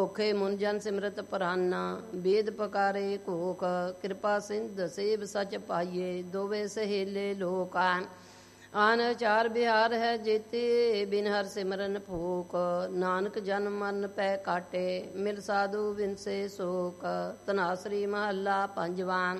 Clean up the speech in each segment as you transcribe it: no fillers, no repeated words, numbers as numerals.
ਭੁਖੇ ਮੁਨ ਜਨ ਸਿਮਰਤ ਪਰਾਨਾ, ਵੇਦ ਪਕਾਰੇ ਘੋਖ, ਕਿਰਪਾ ਸਿੰਧ ਸੇਵ ਸਚ ਪਾਈਏ, ਦੋਵੇ ਸਹੇਲੇ ਲੋਕਾ। ਆਨ ਚਾਰ ਬਿਹਾਰ ਹੈ ਜੇਤੇ, ਬਿਨ ਹਰ ਸਿਮਰਨ ਭੂਖ, ਨਾਨਕ ਜਨ ਮਨ ਪੈ ਕਾਟੇ, ਮਿਲ ਸਾਧੂ ਵਿਨਸੇ ਸੋਕ। ਧਨਾਸਰੀ ਮਹੱਲਾ ਪੰਜਵਾਂ।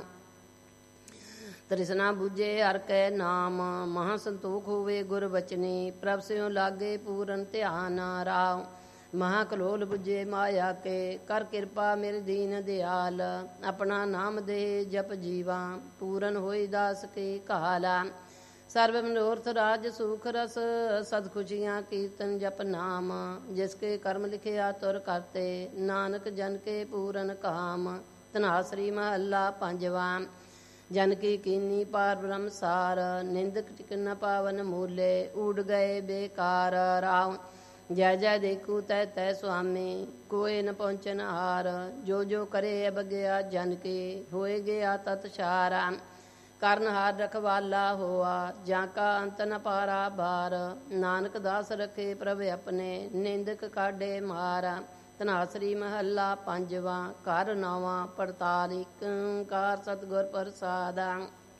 ਤ੍ਰਿਸ਼ਨਾ ਬੁਝੇ ਹਰ ਕੈ ਨਾਮ, ਮਹਾ ਸੰਤੋਖ ਹੋਵੇ ਗੁਰ ਬਚਨੀ, ਪ੍ਰਭ ਸਿਉ ਲਾਗੇ ਪੂਰਨ ਧਿਆਨ ਰਾਮ। ਮਹਾ ਕਲੋਲ ਬੁਝੇ ਮਾਇਆ ਕੇ, ਕਰ ਕਿਰਪਾ ਮੇਰੇ ਦੀਨ ਦਿਆਲ, ਆਪਣਾ ਨਾਮ ਦੇ ਜਪ ਜੀਵਾ, ਪੂਰਨ ਹੋਈ ਦਾਸ ਕੀ ਕਾਲਾ। ਸਰਬ ਮਨੋਰਥ ਰਾਜ ਸੁਖ ਰਸ, ਸਦ ਖੁਸ਼ੀਆਂ ਕੀਰਤਨ ਜਪ ਨਾਮ, ਜਿਸ ਕੇ ਕਰਮ ਲਿਖਿਆ ਤੁਰ ਕਰਤੇ, ਨਾਨਕ ਜਨ ਕੇ ਪੂਰਨ ਕਾਮ। ਧਨਾਸਰੀ ਮਹੱਲਾ ਪੰਜਵਾਂ। ਜਨ ਕੀ ਕੀਨੀ ਪਾਰ ਬ੍ਰਹਮ ਸਾਰ, ਨਿੰਦਕ ਟਿਕ ਨ ਪਾਵਨ ਮੂਲੇ, ਊਡ ਗਏ ਬੇਕਾਰ ਰਾਮ। ਜੈ ਜੈ ਦੇਖੂ ਤੈ ਤੈ ਸੁਆਮੀ, ਕੋਏ ਨ ਪਹੁੰਚਨ ਹਾਰ, ਜੋ ਜੋ ਕਰੇ ਅਬਗਿਆ ਜਨ ਕੀ, ਹੋਏ ਗਿਆ ਤਤ ਛਾਰਾ। ਕਰਨ ਹਾਰ ਰਖਵਾਲਾ ਹੋਆ, ਜਾਂ ਕਾ ਅੰਤ ਨ ਪਾਰਾ ਬਾਰ, ਨਾਨਕ ਦਾਸ ਰਖੇ ਪ੍ਰਭ ਆਪਣੇ, ਨਿੰਦਕ ਕਾਢੇ ਮਾਰ। ਧਨਾਸਰੀ ਮਹੱਲਾ ਪੰਜਵਾਂ। ਘਰ ਨਾਵਾਂ 45 ਕਾਰ ਸਤਿਗੁਰ ਪ੍ਰਸਾਦਾ।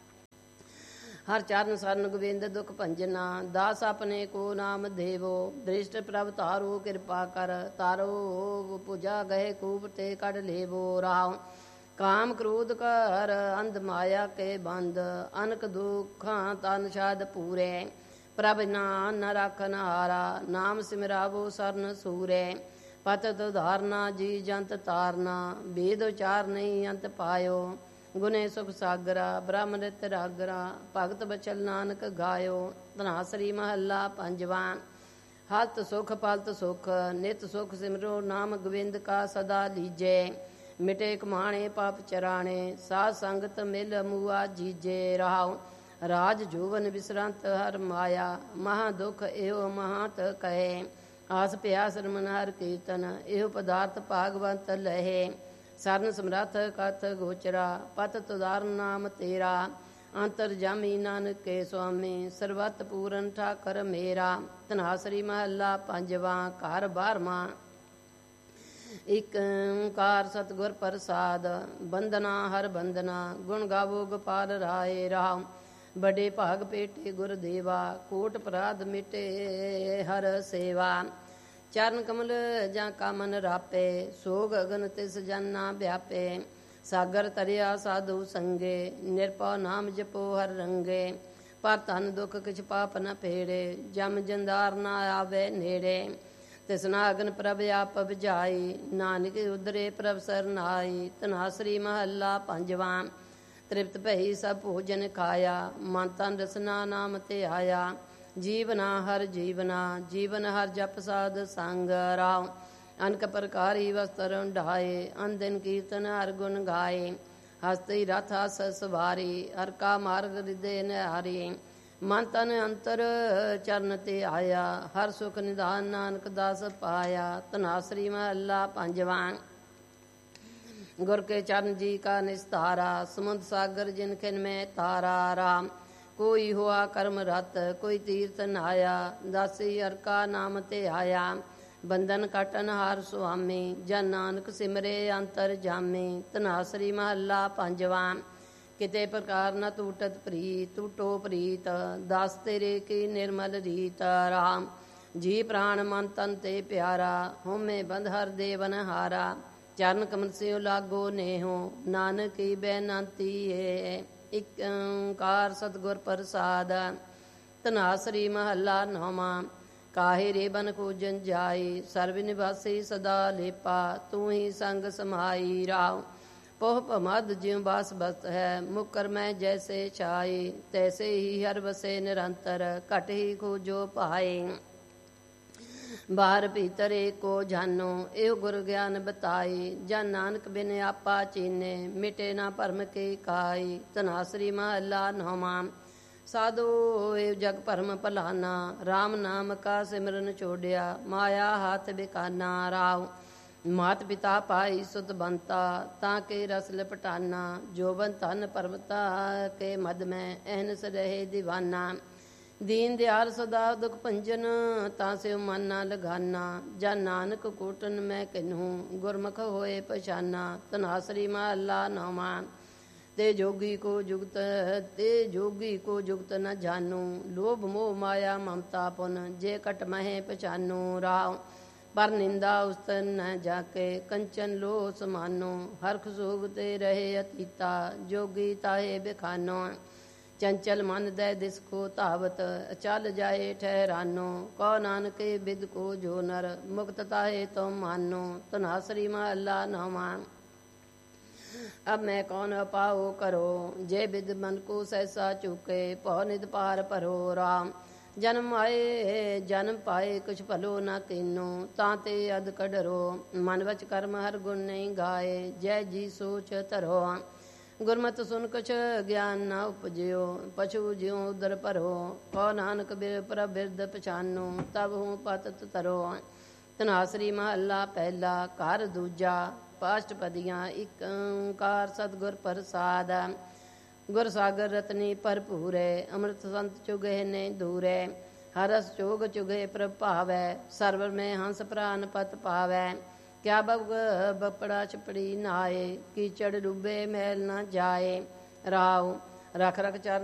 ਹਰ ਚਰਨ ਸਰਨ ਗੋਬਿੰਦ ਦੁਖ ਭੰਜਨਾ, ਦਾਸ ਆਪਣੇ ਕੋ ਨਾਮ ਦੇਵੋ, ਦ੍ਰਿਸ਼ਟ ਪ੍ਰਭ ਤਾਰੋ ਕਿਰਪਾ ਕਰ, ਤਾਰੋ ਪੂਜਾ ਗਏ ਕੂਪ ਤੇ ਕੱਢ ਲੇਵੋ ਰਾਮ। ਕਾਮ ਕ੍ਰੋਧ ਕਰ ਅੰਧ ਮਾਇਆ ਕੇ ਬੰਦ, ਅਨਕ ਦੁਖਾਂ ਤਨ ਛਾਦ ਪੂਰੇ, ਪ੍ਰਭ ਨਾਮ ਨ ਰਾਖਨ ਹਾਰਾ, ਨਾਮ ਸਿਮਰਾਵੋ ਸਰਨ ਸੂਰੇ। ਪਤਤ ਉਧਾਰਨਾ ਜੀ ਜੰਤ ਤਾਰਨਾ, ਵੇਦ ਉਚਾਰ ਨਹੀਂ ਅੰਤ ਪਾਇਓ, ਗੁਨੇ ਸੁਖ ਸਾਗਰਾ ਬ੍ਰਹਮ ਨਿਤ ਰਾਗਰਾ, ਭਗਤ ਬਚਲ ਨਾਨਕ ਗਾਇਓ। ਧਨਾਸਰੀ ਮਹੱਲਾ ਪੰਜਵਾਂ। ਹਲਤ ਸੁਖ ਪਲਤ ਸੁਖ, ਨਿਤ ਸੁਖ ਸਿਮਰੋ ਨਾਮ ਗੋਬਿੰਦ ਕਾ ਸਦਾ ਲੀਜੇ, ਮਿਟੇ ਕਮਾਣੇ ਪਾਪ ਚਰਾਣੇ, ਸਾਧ ਸੰਗਤ ਮਿਲ ਮੂਆ ਜੀਜੇ ਰਾਉ। ਰਾਜ ਜੋਵਨ ਵਿਸਰੰਤ ਹਰ ਮਾਇਆ, ਮਹਾ ਦੁਖ ਇਹੋ ਮਹਾਤ ਕਹੇ, ਆਸ ਪਿਆਸ ਰਮਨ ਹਰ ਕੀਰਤਨ, ਇਹੋ ਪਦਾਰਥ ਭਾਗਵੰਤ ਲਹੇ। ਸਰਨ ਸਮਰੱਥ ਕਥ ਗੋਚਰਾ, ਪਤ ਤੁਦਾਰ ਨਾਮ ਤੇਰਾ, ਅੰਤਰ ਜਾਮੀ ਨਾਨਕ ਕੇ ਸੁਆਮੀ, ਸਰਬਤ ਪੂਰਨ ਠਾਕਰ ਮੇਰਾ। ਧਨਾਸਰੀ ਮਹੱਲਾ ਪੰਜਵਾਂ। ਘਰ ਬਾਰਵਾਂ। ਇਕ ਓਂਕਾਰ ਸਤਿਗੁਰ ਪ੍ਰਸਾਦ, ਬੰਦਨਾ ਹਰ ਬੰਦਨਾ, ਗੁਣ ਗਾਵੋ ਗੋਪਾਲ ਰਾਏ ਰਾਮ। ਬੜੇ ਭਾਗ ਪੇਟੇ ਗੁਰ ਦੇਵਾ, ਕੋਟ ਅਪਰਾਧ ਮਿਟੇ ਹਰ ਸੇਵਾ। ਚਰਨ ਕਮਲ ਜਾਂ ਕਾ ਮਨ ਰਾਪੇ, ਸੋਗ ਅਗਨ ਤਿਸ ਜਨ ਨਾ ਵਿਆਪੇ। ਸਾਗਰ ਤਰਿਆ ਸਾਧੂ ਸੰਗੇ, ਨਿਰਭਉ ਨਾਮ ਜਪੋ ਹਰ ਰੰਗੇ। ਪਰ ਧਨ ਦੁਖ ਕਿਛ ਪਾਪ ਨ ਪੇੜੇ, ਜਮ ਜੰਦਾਰ ਨਾ ਆਵੇ ਨੇੜੇ। ਤਿਸਨਾ ਅਗਨ ਪ੍ਰਭ ਆਪ ਬੁਝਾਈ, ਨਾਨਕ ਉਦਰੇ ਪ੍ਰਭ ਸਰਨਾਈ। ਧਨਾਸਰੀ ਮਹੱਲਾ ਪੰਜਵਾਂ। ਤ੍ਰਿਪਤ ਭਈ ਸਭ ਭੋਜਨ ਖਾਇਆ, ਮਨ ਤਨ ਰਸਨਾ ਨਾਮ ਤੇ ਆਇਆ। ਜੀਵਨਾ ਹਰ ਜੀਵਨਾ, ਜੀਵਨ ਹਰ ਜਪ ਸਾਧ ਸੰਗ ਰਾਮ। ਅਨਕ ਪ੍ਰਕਾਰੀ ਵਸਤਰ ਢਾਏ, ਅੰਦਨ ਕੀਰਤਨ ਹਰ ਗੁਣ ਗਾਏ। ਹਸਤੀ ਰਥ ਹਸ ਸਵਾਰੀ, ਹਰ ਕਾ ਮਾਰਗ ਰਿਦੇ ਨਿਹਾਰੀ। ਮਨ ਤਨ ਅੰਤਰ ਚਰਨ ਤੇ ਆਇਆ, ਹਰ ਸੁਖ ਨਿਧਾਨ ਨਾਨਕ ਦਾਸ ਪਾਇਆ। ਧਨਾਸਰੀ ਮਹੱਲਾ ਪੰਜਵਾਂ। ਗੁਰ ਕੇ ਚਰਨ ਜੀ ਕਾ ਨਿਸਤਾਰਾ, ਸਮੁੰਦ ਸਾਗਰ ਜਿਨ ਖਿਨ ਮੈਂ ਤਾਰਾ ਰਾਮ। ਕੋਈ ਹੋਆ ਕਰਮ ਰਤ, ਕੋਈ ਤੀਰਥ ਨਾਇਆ, ਦਾਸੀ ਹਰ ਕਾ ਨਾਮ ਤੇ ਆਇਆ। ਬੰਧਨ ਕਟਨ ਹਾਰ ਸੁਆਮੀ, ਜਨ ਨਾਨਕ ਸਿਮਰੇ ਅੰਤਰ ਜਾਮੀ। ਧਨਾਸਰੀ ਮਹੱਲਾ ਪੰਜਵਾਂ। ਕਿਤੇ ਪ੍ਰਕਾਰ ਨ ਟੂਟਤ ਪ੍ਰੀਤ, ਟੂਟੋ ਪ੍ਰੀਤ, ਦਾਸ ਤੇਰੇ ਕੀ ਨਿਰਮਲ ਰੀਤ ਰਾਮ। ਜੀ ਪ੍ਰਾਣ ਮਨ ਤਨ ਤੇ ਪਿਆਰਾ, ਹੋਮੇ ਬੰਧ ਹਰ ਦੇਵਨ ਹਾਰਾ। ਚਰਨ ਕਮਲ ਸਿਉ ਲਾਗੋ ਨੇਹੋ, ਨਾਨਕੀ ਬੇਨੰਤੀ ਏ। ਇਕ ਓਂਕਾਰ ਸਤਿਗੁਰ ਪ੍ਰਸਾਦ। ਧਨਾਸਰੀ ਮਹੱਲਾ ਨੌਵਾਂ। ਕਾਹੇ ਰੇ ਬਨ ਖੋਜਨ ਜਾਈ, ਸਰਬ ਨਿਵਾਸੀ ਸਦਾ ਲੇਪਾ, ਤੂੰ ਹੀ ਸੰਗ ਸਮਾਈ ਰਾਉ। ਪੋਹ ਭਮਦ ਜਿਉ ਬਾਸ ਬਸਤ ਹੈ, ਮੁਕਰ ਮੈਂ ਜੈਸੇ ਛਾਈ। ਤੈਸੇ ਹੀ ਹਰ ਵਸੇ ਨਿਰੰਤਰ, ਘਟ ਹੀ ਖੋਜੋ ਭਾਏ। ਬਾਹਰ ਭੀਤਰ ਏਕੋ ਜਾਨੋ, ਇਹੋ ਗੁਰ ਗਿਆਨ ਬਤਾਈ। ਜਨ ਨਾਨਕ ਬਿਨ ਆਪਾ ਚੀਨੇ, ਮਿਟੇ ਨਾ ਭਰਮ ਕੀ ਕਾਈ। ਧਨਾਸਰੀ ਮਹੱਲਾ ਨੌਵਾਂ। ਸਾਧੋ ਏਵ ਜਗ ਭਰਮ ਭਲਾਨਾ, ਰਾਮ ਨਾਮ ਕਾ ਸਿਮਰਨ ਛੋੜਿਆ। ਮਾਇਆ ਹੱਥ ਬਿਕਾਨਾ ਰਾਉ। ਮਾਤ ਪਿਤਾ ਭਾਈ ਸੁਤ ਬੰਤਾ, ਤਾਂ ਕੇ ਰਸ ਲਪਟਾਨਾ। ਜੋਬਨ ਧਨ ਪਰਮਤਾ ਕੇ ਮਦ ਮੈਂ, ਅਹਨਸ ਰਹੇ ਦੀਵਾਨਾ। ਦੀਨ ਦਿਆਲ ਸਦਾ ਦੁਖ ਭੰਜਨ, ਤਾਂ ਸਿਉ ਮਨ ਨਾ ਲਗਾਨਾ। ਜਨ ਨਾਨਕ ਕੋਟਨ ਮੈਂ ਕਿਨਹੂ, ਗੁਰਮੁਖ ਹੋਏ ਪਛਾਨਾ। ਧਨਾਸਰੀ ਮਹੱਲਾ ਨੌਵਾਂ। ਤੇ ਜੋਗੀ ਕੋ ਜੁਗਤ ਨ ਜਾਨੂ, ਲੋਭ ਮੋਹ ਮਾਇਆ ਮਮਤਾ ਪੁਨ, ਜੇ ਕਟ ਮਹੇ ਪਛਾਨੂ। ਰਾਮ ਪਰ ਨਿੰਦਾ ਉਸਤ ਨ ਜਾਕੇ, ਕੰਚਨ ਲੋਹ ਸਮਾਨੋ। ਹਰਖ ਸੋਗ ਤੇ ਰਹੇ ਅਤੀਤਾ, ਜੋਗੀ ਤਾਹੇ ਬਿਖਾਨੋ। ਚੰਚਲ ਮਨ ਦੈ ਦਿਸ ਕੋ ਧਾਵਤ, ਚਲ ਜਾਏ ਠਹਿਰਾਨੋ। ਕਉ ਨਾਨਕੇ ਬਿਦ ਕੋ ਜੋ ਨਰ, ਮੁਕਤ ਤਾਹੇ ਤੁਮ ਮਾਨੋ। ਧਨਾਸਰੀ ਮਹੱਲਾ ਨੌਵਾਂ। अब मैं कौन अपाओ करो, जे बिद मन को सहसा चूके, पौ निध पार भरो। राम जन्म पाए कुछ भलो न कीनो, ताते अद कढरो। मन वच कर्म हर गुण नहीं गाए, जय जी सोच धरो। गुरमत सुन कुछ ज्ञान न उपजियो, पशु ज्यों उदर भरो। कौ नानक प्रभ बिरद पछानो, तब हूँ पतत तरो। ਧਨਾਸਰੀ ਮਹੱਲਾ ਪਹਿਲਾ। ਘਰ ਦੂਜਾ। ਪਾਸ਼ਟਪਦੀਆਂ। ਇੱਕ ਓਂਕਾਰ ਸਤਿਗੁਰ ਪ੍ਰਸਾਦ। ਗੁਰ ਸਾਗਰ ਰਤਨੀ ਭਰਪੂਰੈ, ਅੰਮ੍ਰਿਤ ਸੰਤ ਚੁਗੇ ਨੇ ਦੂਰੈ। ਹਰਸ ਚੋਗ ਚੁਗੇ ਪ੍ਰਭ ਭਾਵੈ, ਸਰਵਰ ਮੈਂ ਹੰਸ ਪ੍ਰਾਨ ਪਤ ਪਾਵੈ। ਕਿਆ ਬਪੜਾ ਛਪੜੀ ਨਾਏ, ਕੀਚੜ ਡੁੱਬੇ ਮੈਲ ਨਾ ਜਾਏ। ਰਾਉ ਰਖ ਰਖ ਚਰਨ